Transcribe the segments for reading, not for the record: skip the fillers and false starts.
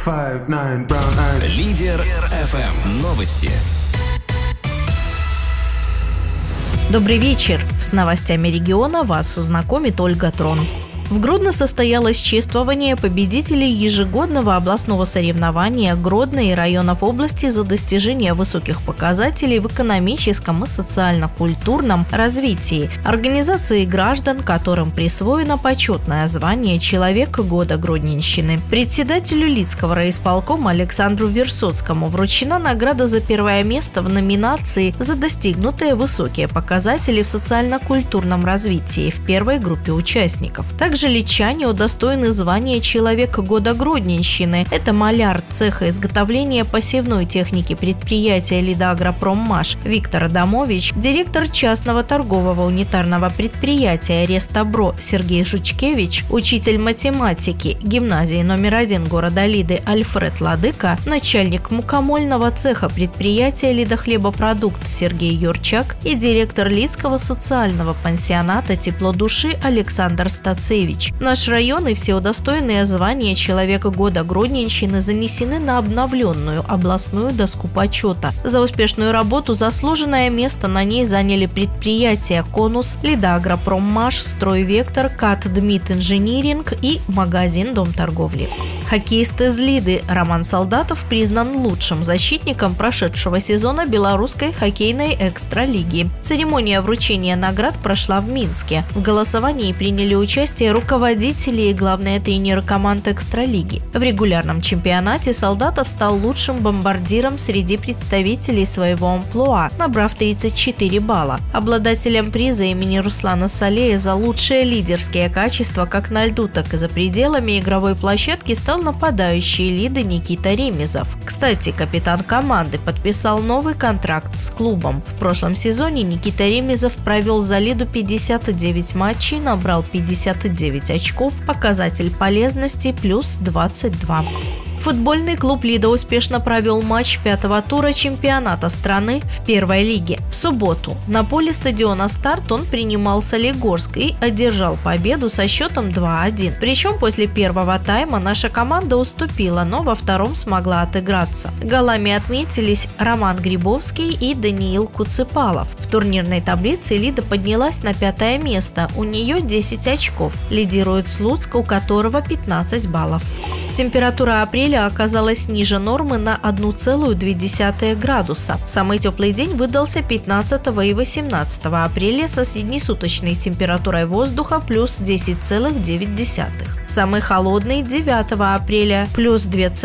5, 9, brown eyes. Лидер FM. Новости. Добрый вечер. С новостями региона вас знакомит Ольга Трон. В Гродно состоялось чествование победителей ежегодного областного соревнования Гродно и районов области за достижение высоких показателей в экономическом и социально-культурном развитии, организации граждан, которым присвоено почетное звание «Человек года Гродненщины». Председателю Лидского райисполкома Александру Версоцкому вручена награда за первое место в номинации за достигнутые высокие показатели в социально-культурном развитии в первой группе участников. Также лидчане удостоены звания «Человек года Гродненщины». Это маляр цеха изготовления посевной техники предприятия «Лидагропроммаш» Виктор Адамович, директор частного торгового унитарного предприятия «Рестобро» Сергей Жучкевич, учитель математики гимназии номер 1 города Лиды Альфред Ладыка, начальник мукомольного цеха предприятия «Лидохлебопродукт» Сергей Юрчак и директор Лидского социального пансионата «Тепло души» Александр Стацевич. Наш район и все удостоенные звания «Человека года Гродненщины» занесены на обновленную областную доску почета. За успешную работу заслуженное место на ней заняли предприятия «Конус», «Лидагропроммаш», «Стройвектор», «Кат Дмит Инжиниринг» и магазин «Дом торговли». Хоккеист из Лиды Роман Солдатов признан лучшим защитником прошедшего сезона белорусской хоккейной экстралиги. Церемония вручения наград прошла в Минске. В голосовании приняли участие руководители и главные тренеры команд экстралиги. В регулярном чемпионате Солдатов стал лучшим бомбардиром среди представителей своего амплуа, набрав 34 балла. Обладателем приза имени Руслана Салея за лучшие лидерские качества как на льду, так и за пределами игровой площадки стал нападающий Лиды Никита Ремезов. Кстати, капитан команды подписал новый контракт с клубом. В прошлом сезоне Никита Ремезов провел за Лиду 59 матчей, набрал 59 очков, показатель полезности плюс 22. Футбольный клуб «Лида» успешно провел матч 5-го тура чемпионата страны в первой лиге. В субботу на поле стадиона «Старт» он принимал Солигорск и одержал победу со счетом 2-1. Причем после первого тайма наша команда уступила, но во втором смогла отыграться. Голами отметились Роман Грибовский и Даниил Куцепалов. В турнирной таблице «Лида» поднялась на 5-е место, у нее 10 очков. Лидирует Слуцк, у которого 15 баллов. Температура апреля оказалась ниже нормы на 1,2 градуса. Самый теплый день выдался 15 и 18 апреля со среднесуточной температурой воздуха плюс 10,9. Самый холодный 9 апреля плюс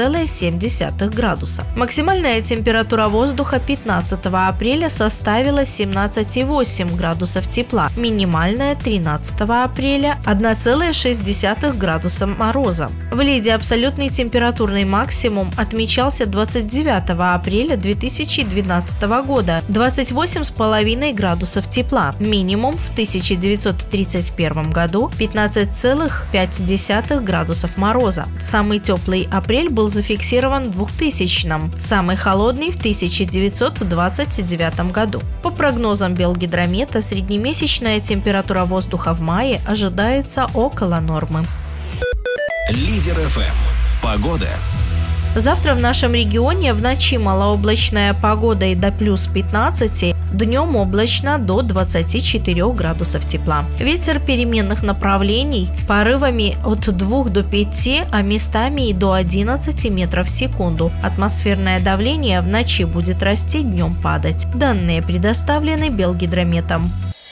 2,7 градуса. Максимальная температура воздуха 15 апреля составила 17,8 градусов тепла, минимальная 13 апреля 1,6 градуса мороза. В Лиде абсолютный температурный максимум отмечался 29 апреля 2012 года – 28,5 градусов тепла, минимум в 1931 году – 15,5 градусов мороза. Самый теплый апрель был зафиксирован в 2000-м, самый холодный в 1929 году. По прогнозам Белгидромета, среднемесячная температура воздуха в мае ожидается около нормы. Лидер FM. Погода. Завтра в нашем регионе в ночи малооблачная погода и до плюс 15, днем облачно до 24 градусов тепла. Ветер переменных направлений порывами от 2 до 5, а местами и до 11 метров в секунду. Атмосферное давление в ночи будет расти, днем падать. Данные предоставлены Белгидрометом.